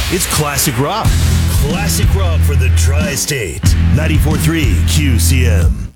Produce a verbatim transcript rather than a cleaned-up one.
It's classic rock. Classic rock for the Tri-State. ninety-four point three Q C M.